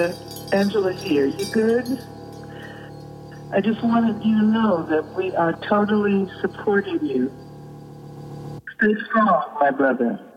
Angela here. You good? I just wanted you to know that we are totally supporting you. Stay strong, my brother.